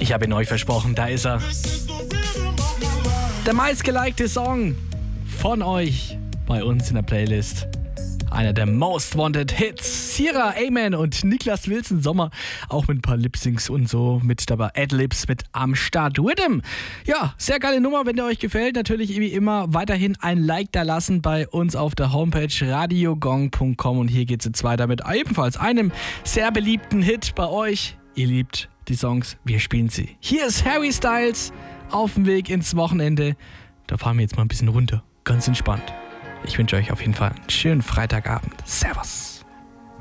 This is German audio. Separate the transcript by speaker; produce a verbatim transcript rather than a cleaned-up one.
Speaker 1: Ich habe ihn euch versprochen, da ist er. Der meistgelikte Song von euch bei uns in der Playlist. Einer der Most Wanted Hits. Sierra, Amen und Niklas Wilson Sommer. Auch mit ein paar Lip-Syncs und so mit dabei. Adlibs mit am Start. Rhythm. Ja, sehr geile Nummer, wenn der euch gefällt. Natürlich wie immer weiterhin ein Like da lassen bei uns auf der Homepage radiogong punkt com. Und hier geht es jetzt weiter mit ebenfalls einem sehr beliebten Hit bei euch. Ihr liebt die Songs, wir spielen sie. Hier ist Harry Styles auf dem Weg ins Wochenende. Da fahren wir jetzt mal ein bisschen runter. Ganz entspannt. Ich wünsche euch auf jeden Fall einen schönen Freitagabend. Servus.